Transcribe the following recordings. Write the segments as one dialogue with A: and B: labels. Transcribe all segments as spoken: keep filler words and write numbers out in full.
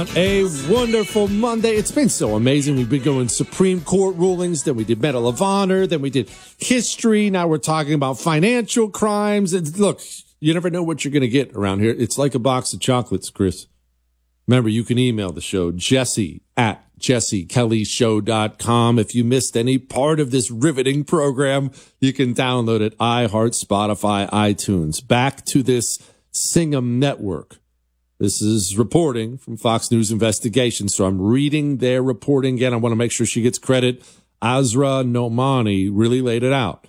A: A wonderful Monday. It's been so amazing. We've been going Supreme Court rulings, then we did Medal of Honor, then we did history. Now we're talking about financial crimes. And look, you never know what you're going to get around here. It's like a box of chocolates, Chris. Remember, you can email the show, Jesse at jesse kelly show dot com. If you missed any part of this riveting program, you can download it, iHeart, Spotify, iTunes. Back to this Singham Network. This is reporting from Fox News Investigation, so I'm reading their reporting again. I want to make sure she gets credit. Azra Nomani really laid it out.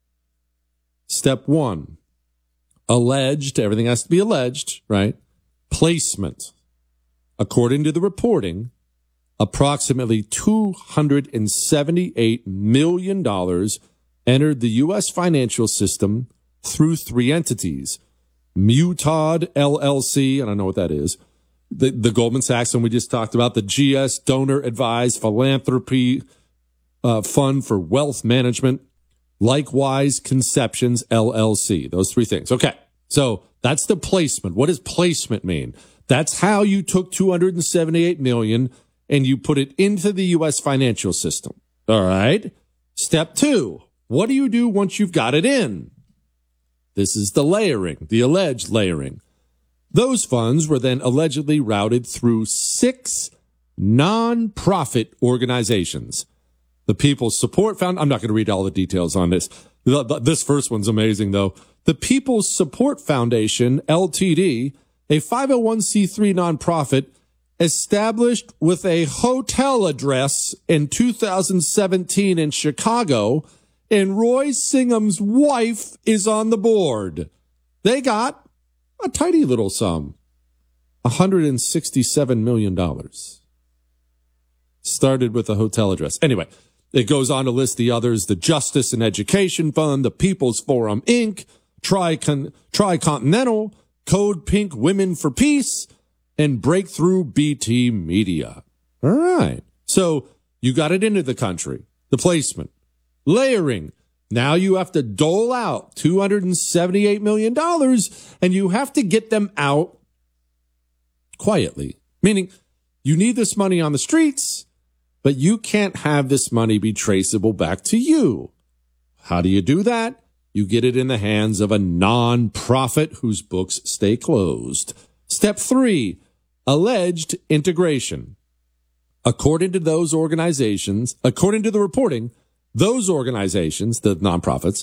A: Step one, alleged, everything has to be alleged, right? Placement. According to the reporting, approximately two hundred seventy-eight million dollars entered the U S financial system through three entities. Mutad L L C, I don't know what that is. The, the Goldman Sachs one we just talked about, the G S Donor Advised Philanthropy uh, Fund for Wealth Management, likewise Conceptions L L C. Those three things. Okay, so that's the placement. What does placement mean? That's how you took two hundred seventy-eight million dollars and you put it into the U S financial system. All right. Step two, what do you do once you've got it in? This is the layering, the alleged layering. Those funds were then allegedly routed through six non-profit organizations. The People's Support Foundation, I'm not going to read all the details on this. This first one's amazing, though. The People's Support Foundation, L T D, a five oh one c three nonprofit established with a hotel address in two thousand seventeen in Chicago, and Roy Singham's wife is on the board. They got a tiny little sum, one hundred sixty-seven million dollars. Started with a hotel address. Anyway, it goes on to list the others: the Justice and Education Fund, the People's Forum, Incorporated, Tricon- Tricontinental, Code Pink Women for Peace, and Breakthrough B T Media. All right. So you got it into the country, the placement. Layering. Now you have to dole out two hundred seventy-eight million dollars and you have to get them out quietly. Meaning you need this money on the streets, but you can't have this money be traceable back to you. How do you do that? You get it in the hands of a non-profit whose books stay closed. Step three, alleged integration. According to those organizations, according to the reporting, those organizations, the nonprofits,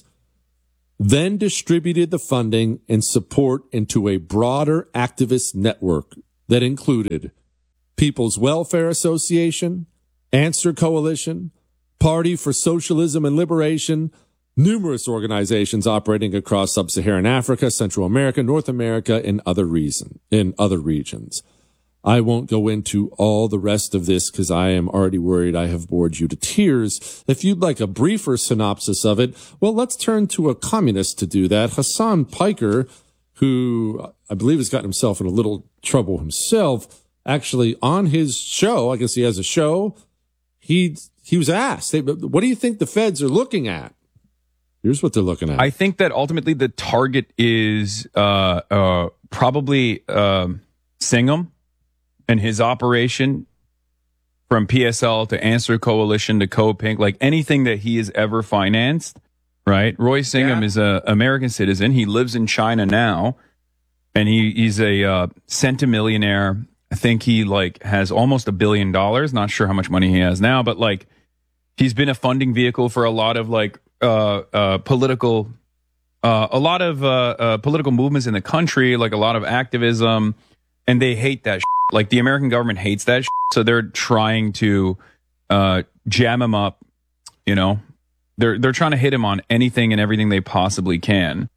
A: then distributed the funding and support into a broader activist network that included People's Welfare Association, Answer Coalition, Party for Socialism and Liberation, numerous organizations operating across sub-Saharan Africa, Central America, North America, and other reason, in other regions. I won't go into all the rest of this because I am already worried I have bored you to tears. If you'd like a briefer synopsis of it, well, let's turn to a communist to do that. Hassan Piker, who I believe has gotten himself in a little trouble himself, actually on his show, I guess he has a show, he he was asked, what do you think the feds are looking at? Here's what they're looking at.
B: I think that ultimately the target is uh, uh, probably uh, Singham and his operation, from P S L to Answer Coalition to Code Pink, like anything that he has ever financed, right? Roy Singham yeah. is an American citizen. He lives in China now, and he, he's a uh, centimillionaire. I think he like has almost a billion dollars. Not sure how much money he has now, but like he's been a funding vehicle for a lot of like uh, uh, political, uh, a lot of uh, uh, political movements in the country, like a lot of activism, and they hate that shit. Like the American government hates that shit, so they're trying to uh, jam him up. You know, they're they're trying to hit him on anything and everything they possibly can.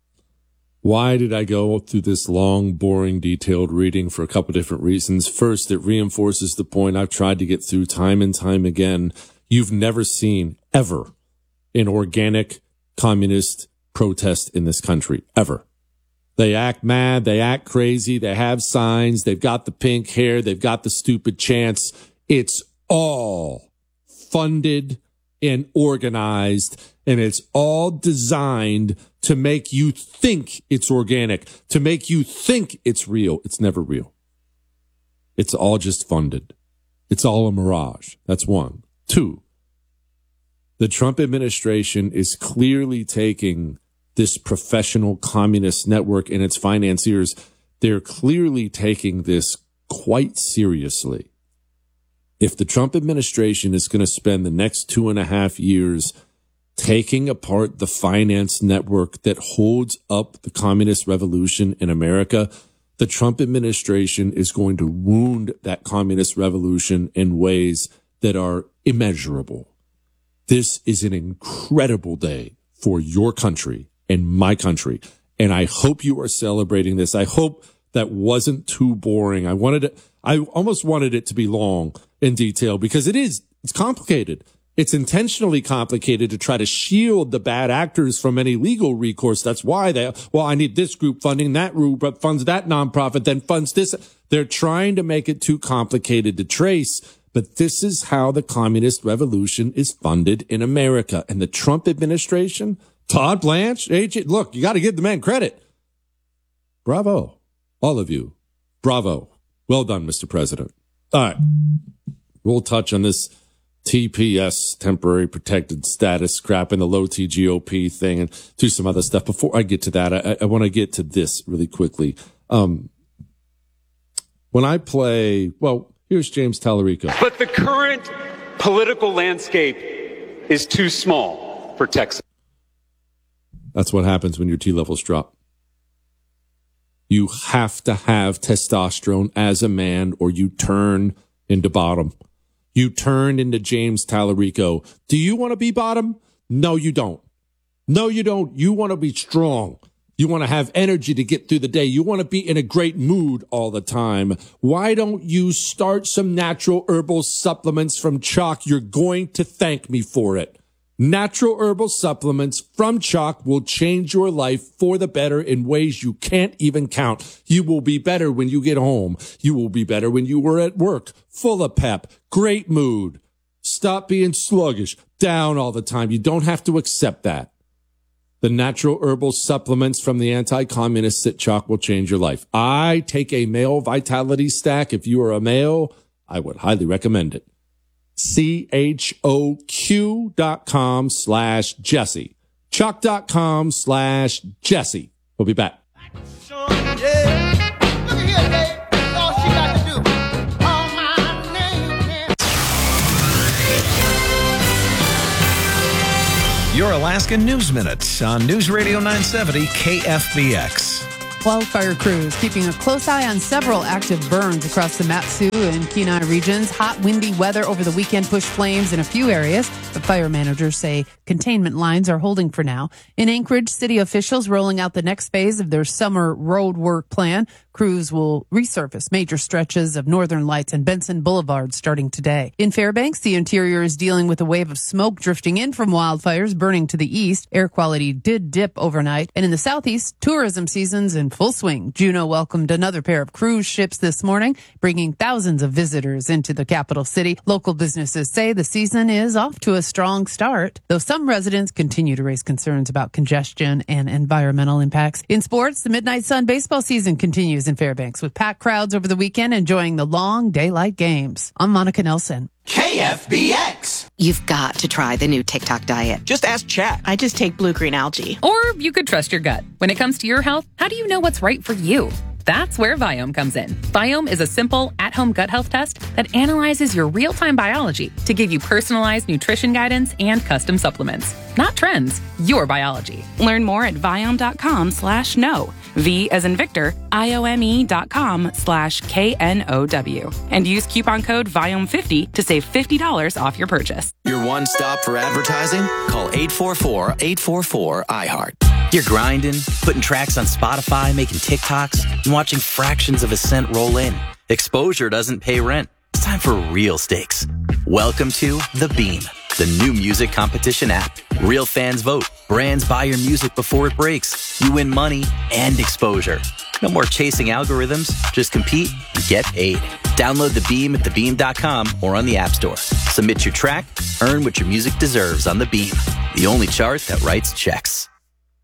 A: Why did I go through this long, boring, detailed reading? For a couple different reasons. First, it reinforces the point I've tried to get through time and time again. You've never seen ever an organic communist protest in this country, ever. They act mad. They act crazy. They have signs. They've got the pink hair. They've got the stupid chants. It's all funded and organized, and it's all designed to make you think it's organic, to make you think it's real. It's never real. It's all just funded. It's all a mirage. That's one. Two, the Trump administration is clearly taking this professional communist network and its financiers. They're clearly taking this quite seriously. If the Trump administration is going to spend the next two and a half years taking apart the finance network that holds up the communist revolution in America, the Trump administration is going to wound that communist revolution in ways that are immeasurable. This is an incredible day for your country and my country. And I hope you are celebrating this. I hope that wasn't too boring. I wanted it, I almost wanted it to be long in detail because it is, it's complicated. It's intentionally complicated to try to shield the bad actors from any legal recourse. That's why they, well, I need this group funding that group, but funds that nonprofit, then funds this. They're trying to make it too complicated to trace, but this is how the communist revolution is funded in America. And the Trump administration, Todd Blanche, A J, look, you got to give the man credit. Bravo. All of you. Bravo. Well done, Mister President. All right. We'll touch on this T P S, temporary protected status, scrapping the low T G O P thing, and do some other stuff. Before I get to that, I, I want to get to this really quickly. Um, when I play, well, here's James Tallarico.
C: But the current political landscape is too small for Texas.
A: That's what happens when your T levels drop. You have to have testosterone as a man, or you turn into bottom. You turned into James Tallarico. Do you want to be bottom? No, you don't. No, you don't. You want to be strong. You want to have energy to get through the day. You want to be in a great mood all the time. Why don't you start some natural herbal supplements from Chalk? You're going to thank me for it. Natural herbal supplements from Chalk will change your life for the better in ways you can't even count. You will be better when you get home. You will be better when you were at work, full of pep, great mood. Stop being sluggish, down all the time. You don't have to accept that. The natural herbal supplements from the anti-communists at Chalk will change your life. I take a male vitality stack. If you are a male, I would highly recommend it. C H O Q dot com slash Jesse. Chalk dot com slash Jesse. We'll be back.
D: Your Alaska News Minute on News Radio nine seventy K F B X.
E: Wildfire crews keeping a close eye on several active burns across the Mat-Su and Kenai regions. Hot, windy weather over the weekend pushed flames in a few areas, but fire managers say containment lines are holding for now. In Anchorage, city officials rolling out the next phase of their summer road work plan. Crews will resurface major stretches of Northern Lights and Benson Boulevard starting today. In Fairbanks, the interior is dealing with a wave of smoke drifting in from wildfires burning to the east. Air quality did dip overnight. And in the southeast, tourism season's in full swing. Juneau welcomed another pair of cruise ships this morning, bringing thousands of visitors into the capital city. Local businesses say the season is off to a strong start, though some residents continue to raise concerns about congestion and environmental impacts. In sports, the Midnight Sun baseball season continues in Fairbanks with packed crowds over the weekend enjoying the long daylight games. I'm Monica Nelson.
F: K F B X.
G: You've got to try the new TikTok diet.
F: Just ask Chat.
H: I just take blue-green algae.
I: Or you could trust your gut. When it comes to your health, how do you know what's right for you? That's where Viome comes in. Viome is a simple, at-home gut health test that analyzes your real-time biology to give you personalized nutrition guidance and custom supplements. Not trends, your biology.
H: Learn more at Viome.com slash no. V as in Victor, I-O-M-E dot com slash K N O W. And use coupon code Viome fifty to save fifty dollars off your purchase.
J: Your one stop for advertising? Call eight four four, eight four four, I heart. You're grinding, putting tracks on Spotify, making TikToks, and watching fractions of a cent roll in. Exposure doesn't pay rent. It's time for real stakes. Welcome to The Beam, the new music competition app. Real fans vote. Brands buy your music before it breaks. You win money and exposure. No more chasing algorithms. Just compete and get paid. Download The Beam at the beam dot com or on the App Store. Submit your track. Earn what your music deserves on The Beam, the only chart that writes checks.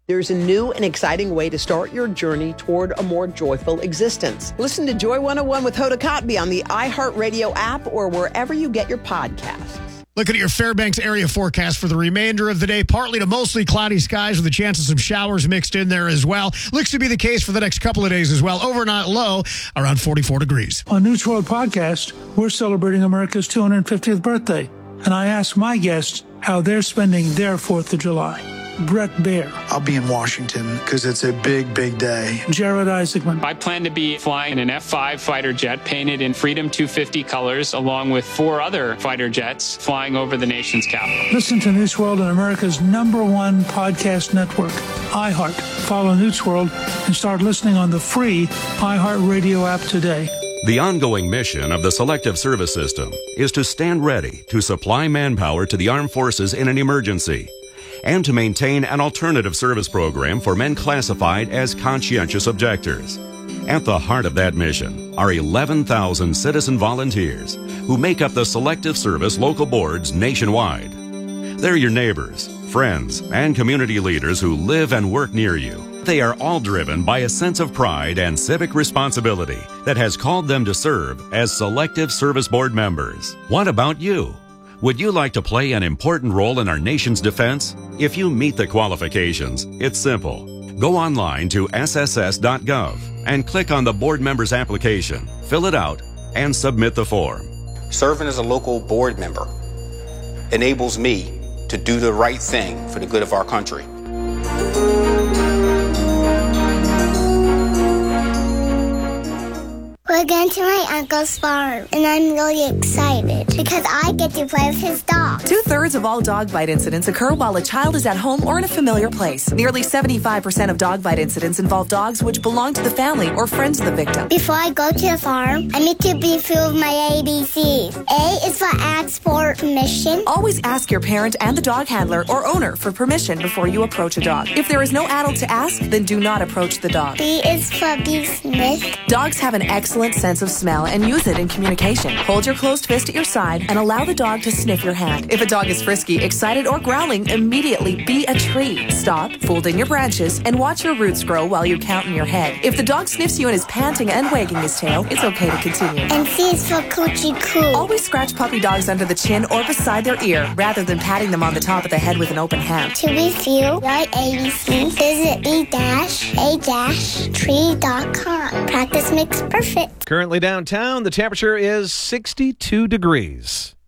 K: There's a new and exciting way to start your journey toward a more joyful existence. Listen to Joy one oh one with Hoda Kotb on the iHeartRadio app or wherever you get your podcasts.
L: Looking at your Fairbanks area forecast for the remainder of the day, partly to mostly cloudy skies with a chance of some showers mixed in there as well. Looks to be the case for the next couple of days as well. Overnight low around forty-four degrees.
M: On News World Podcast, we're celebrating America's two hundred fiftieth birthday, and I asked my guests how they're spending their fourth of July. Brett Baer.
N: I'll be in Washington because it's a big, big day.
M: Jared Isaacman.
O: I plan to be flying an F five fighter jet painted in Freedom two fifty colors, along with four other fighter jets flying over the nation's capital.
M: Listen to News World on America's number one podcast network, iHeart. Follow News World and start listening on the free iHeartRadio app today.
P: The ongoing mission of the Selective Service System is to stand ready to supply manpower to the armed forces in an emergency, and to maintain an alternative service program for men classified as conscientious objectors. At the heart of that mission are eleven thousand citizen volunteers who make up the Selective Service local boards nationwide. They're your neighbors, friends, and community leaders who live and work near you. They are all driven by a sense of pride and civic responsibility that has called them to serve as Selective Service Board members. What about you? Would you like to play an important role in our nation's defense? If you meet the qualifications, it's simple. Go online to S S S dot gov and click on the board member's application, fill it out, and submit the form.
Q: Serving as a local board member enables me to do the right thing for the good of our country.
R: We're going to my uncle's farm, and I'm really excited because I get to play with his dog.
S: Two-thirds of all dog bite incidents occur while a child is at home or in a familiar place. Nearly seventy-five percent of dog bite incidents involve dogs which belong to the family or friends of the victim.
R: Before I go to the farm, I need to be through with my A B Cs. A is for ask for permission.
S: Always ask your parent and the dog handler or owner for permission before you approach a dog. If there is no adult to ask, then do not approach the dog.
R: B is for be sniffed.
S: Dogs have an excellent sense of smell and use it in communication. Hold your closed fist at your side and allow the dog to sniff your hand. If a dog is frisky, excited, or growling, immediately be a tree. Stop, fold in your branches, and watch your roots grow while you count in your head. If the dog sniffs you and is panting and wagging his tail, it's okay to continue.
R: And C is for coochie coo.
S: Always scratch puppy dogs under the chin or beside their ear, rather than patting them on the top of the head with an open hand.
R: To review your A B C, visit b dash a dash tree dot com. Practice makes perfect.
D: Currently downtown, the temperature is sixty-two degrees.